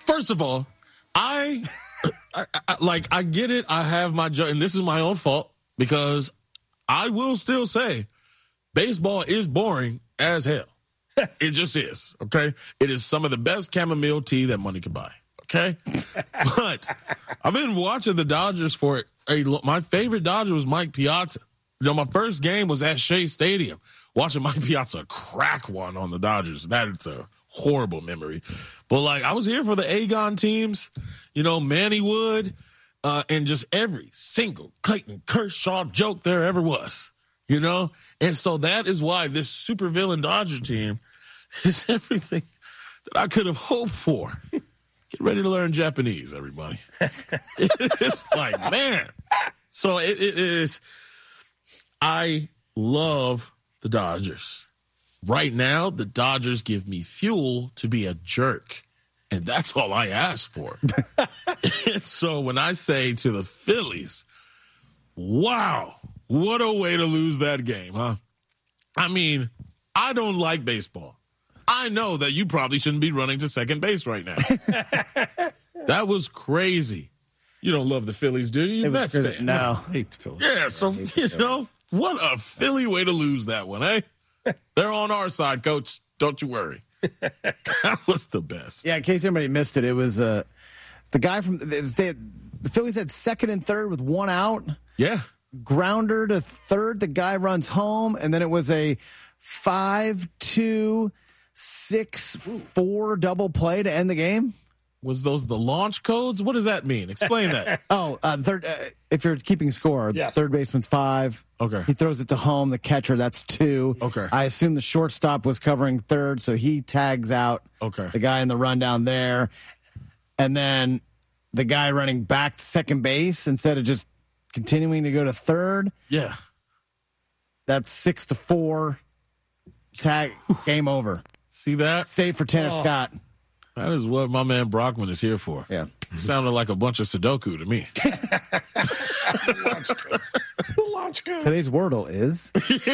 First of all, I get it. I have my and this is my own fault because I will still say baseball is boring as hell. It just is. Okay, it is some of the best chamomile tea that money can buy. Okay, but I've been watching the Dodgers for my favorite Dodger was Mike Piazza. My first game was at Shea Stadium, watching Mike Piazza crack one on the Dodgers. That's a horrible memory. But, I was here for the Agon teams, Manny Wood, and just every single Clayton Kershaw joke there ever was, And so that is why this supervillain Dodger team is everything that I could have hoped for. Get ready to learn Japanese, everybody. It's man. So it is. I love the Dodgers. Right now, the Dodgers give me fuel to be a jerk. And that's all I ask for. And so when I say to the Phillies, wow, what a way to lose that game, huh? I mean, I don't like baseball. I know that you probably shouldn't be running to second base right now. That was crazy. You don't love the Phillies, do you? Mets fan. No. I hate the Phillies. Yeah, so, what a Philly way to lose that one, eh? They're on our side, Coach. Don't you worry. That was the best. Yeah, in case anybody missed it, it was the guy from the Phillies had second and third with one out. Yeah. Grounder to third. The guy runs home, and then it was a 5-2-6-4 double play to end the game. Was those the launch codes? What does that mean? Explain that. Third. If you're keeping score, yes. Third baseman's 5. Okay. He throws it to home. The catcher, that's 2. Okay. I assume the shortstop was covering third, so he tags out the guy in the rundown there. And then the guy running back to second base instead of just continuing to go to third. Yeah. That's 6-4. Tag, game over. See that? Save for Tanner Scott. That is what my man Brockman is here for. Yeah. Sounded like a bunch of Sudoku to me. Launch code. Today's Wordle is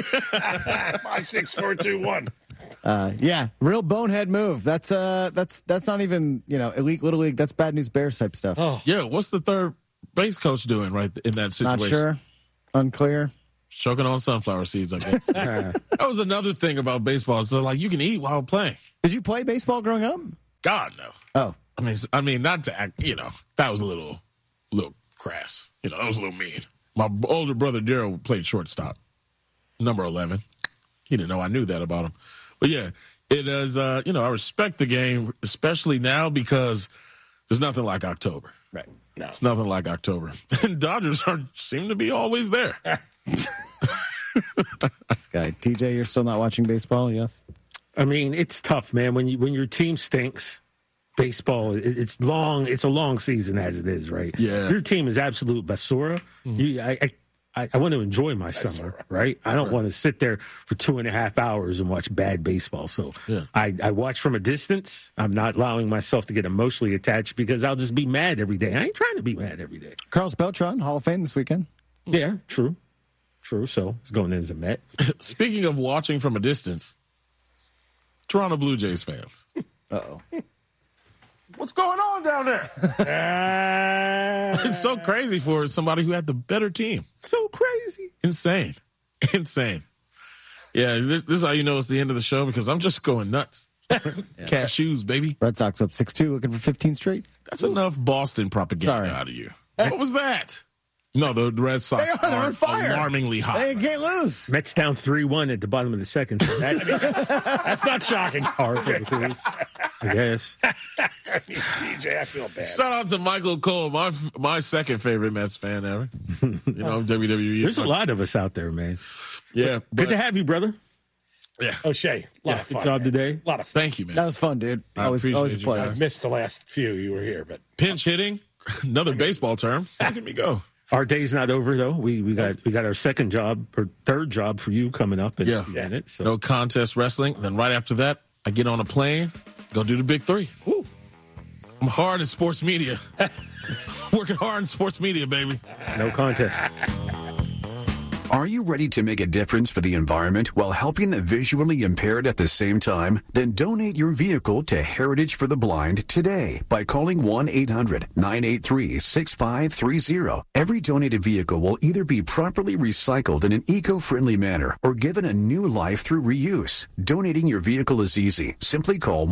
56421. Yeah, real bonehead move. That's not even elite little league. That's bad news Bears type stuff. Oh yeah, what's the third base coach doing right in that situation? Not sure, unclear. Choking on sunflower seeds, I guess. That was another thing about baseball. So you can eat while playing. Did you play baseball growing up? God no. Oh, I mean, not to act. That was a little crass. That was a little mean. My older brother Daryl played shortstop, number 11. He didn't know I knew that about him. But yeah, it is. I respect the game, especially now because there's nothing like October. Right. No. It's nothing like October. And Dodgers seem to be always there. This guy, TJ, you're still not watching baseball? Yes. I mean, it's tough, man. When your team stinks, baseball, it's long. It's a long season as it is, right? Yeah. Your team is absolute basura. Mm-hmm. I want to enjoy my summer, right? I don't want to sit there for 2.5 hours and watch bad baseball. So I watch from a distance. I'm not allowing myself to get emotionally attached because I'll just be mad every day. I ain't trying to be mad every day. Carlos Beltran, Hall of Fame this weekend. Yeah, true. So he's going in as a Met. Speaking of watching from a distance, Toronto Blue Jays fans. Uh-oh. What's going on down there? It's so crazy for somebody who had the better team. So crazy. Insane. Yeah, this is how you know it's the end of the show because I'm just going nuts. Cashews, baby. Red Sox up 6-2, looking for 15 straight. That's enough Boston propaganda out of you. What was that? No, the Red Sox they're on fire. Alarmingly hot. They can't lose. Mets down 3-1 at the bottom of the second. So that's not shocking. I guess. TJ, I feel bad. Shout out to Michael Cole, my second favorite Mets fan ever. WWE. There's a lot of us out there, man. Yeah. Good to have you, brother. Yeah. O'Shea, a lot of fun. Good job today. A lot of fun. Thank you, man. That was fun, dude. Always a pleasure. I missed the last few you were here, but pinch hitting, another baseball term. Look at me go. Our day's not over though. We got our second job or third job for you coming up in a few minutes. So. No contest wrestling. Then right after that, I get on a plane, go do the big 3. Woo. I'm hard in sports media. Working hard in sports media, baby. No contest. Are you ready to make a difference for the environment while helping the visually impaired at the same time? Then donate your vehicle to Heritage for the Blind today by calling 1-800-983-6530. Every donated vehicle will either be properly recycled in an eco-friendly manner or given a new life through reuse. Donating your vehicle is easy. Simply call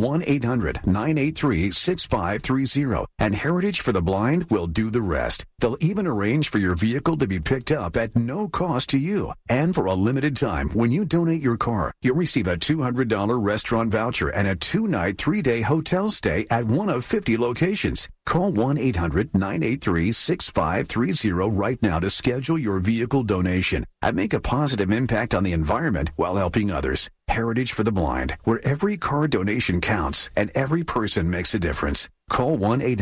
1-800-983-6530 and Heritage for the Blind will do the rest. They'll even arrange for your vehicle to be picked up at no cost to you. And for a limited time, when you donate your car, you'll receive a $200 restaurant voucher and a 2-night, 3-day hotel stay at one of 50 locations. Call 1-800-983-6530 right now to schedule your vehicle donation and make a positive impact on the environment while helping others. Heritage for the Blind, where every car donation counts and every person makes a difference. Call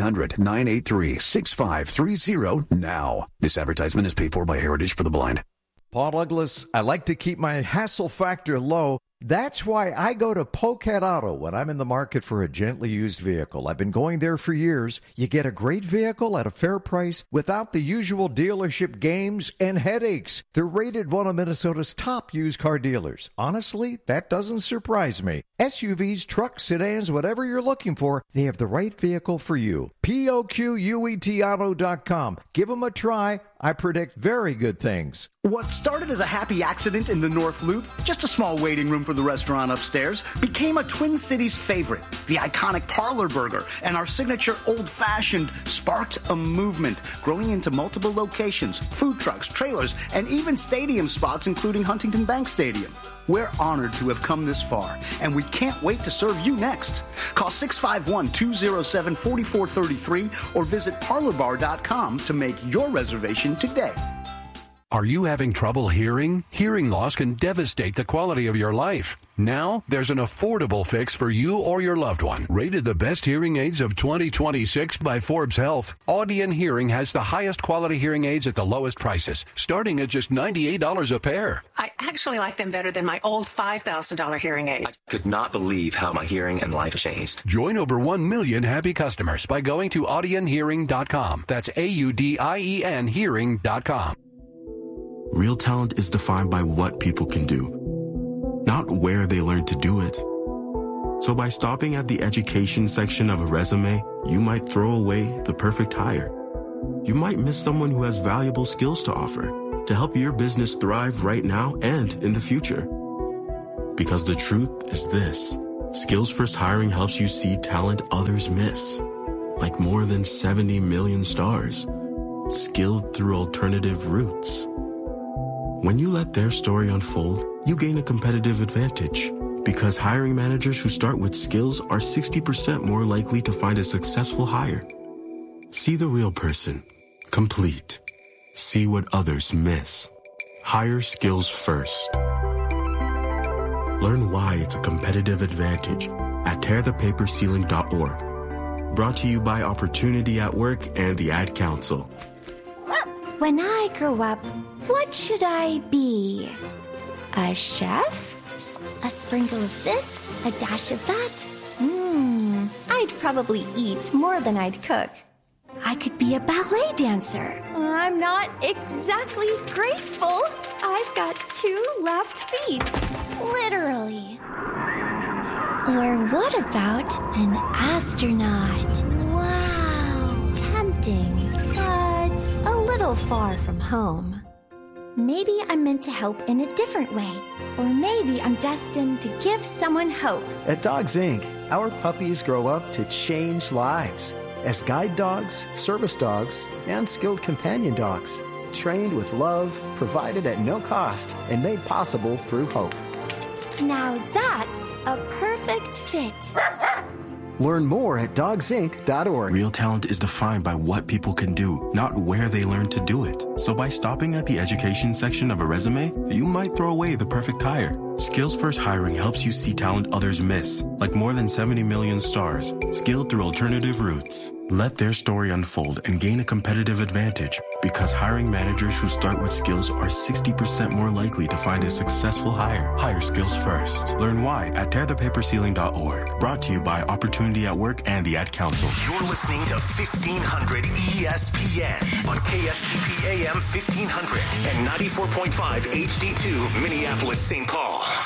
1-800-983-6530 now. This advertisement is paid for by Heritage for the Blind. Paul Douglas, I like to keep my hassle factor low. That's why I go to Polecat Auto when I'm in the market for a gently used vehicle. I've been going there for years. You get a great vehicle at a fair price without the usual dealership games and headaches. They're rated one of Minnesota's top used car dealers. Honestly, that doesn't surprise me. SUVs, trucks, sedans, whatever you're looking for, they have the right vehicle for you. POQUETauto.com. Give them a try. I predict very good things. What started as a happy accident in the North Loop, just a small waiting room for the restaurant upstairs, became a Twin Cities favorite. The iconic Parlor Burger and our signature Old Fashioned sparked a movement, growing into multiple locations, food trucks, trailers, and even stadium spots, including Huntington Bank Stadium. We're honored to have come this far, and we can't wait to serve you next. Call 651-207-4433 or visit parlorbar.com to make your reservation today. Are you having trouble hearing? Hearing loss can devastate the quality of your life. Now, there's an affordable fix for you or your loved one. Rated the best hearing aids of 2026 by Forbes Health, Audion Hearing has the highest quality hearing aids at the lowest prices, starting at just $98 a pair. I actually like them better than my old $5,000 hearing aid. I could not believe how my hearing and life changed. Join over 1 million happy customers by going to audionhearing.com. That's AUDIEN hearing.com. Real talent is defined by what people can do, not where they learn to do it. So by stopping at the education section of a resume, you might throw away the perfect hire. You might miss someone who has valuable skills to offer to help your business thrive right now and in the future. Because the truth is this: Skills First Hiring helps you see talent others miss, like more than 70 million stars, skilled through alternative routes. When you let their story unfold, you gain a competitive advantage, because hiring managers who start with skills are 60% more likely to find a successful hire. See the real person, complete. See what others miss. Hire skills first. Learn why it's a competitive advantage at tearthepaperceiling.org. Brought to you by Opportunity at Work and the Ad Council. When I grow up, what should I be? A chef? A sprinkle of this, a dash of that? I'd probably eat more than I'd cook. I could be a ballet dancer. I'm not exactly graceful. I've got 2 left feet. Literally. Or what about an astronaut? Wow, tempting, but a little far from home. Maybe I'm meant to help in a different way. Or maybe I'm destined to give someone hope. At Dogs Inc., our puppies grow up to change lives as guide dogs, service dogs, and skilled companion dogs, trained with love, provided at no cost, and made possible through hope. Now that's a perfect fit. Learn more at dogsinc.org. Real talent is defined by what people can do, not where they learn to do it. So by stopping at the education section of a resume, you might throw away the perfect hire. Skills First Hiring helps you see talent others miss, like more than 70 million stars, skilled through alternative routes. Let their story unfold and gain a competitive advantage Because hiring managers who start with skills are 60% more likely to find a successful hire. Hire skills first. Learn why at tearthepaperceiling.org. Brought to you by Opportunity at Work and the Ad Council. You're listening to 1500 ESPN on KSTP AM 1500 and 94.5 HD2 Minneapolis, St. Paul.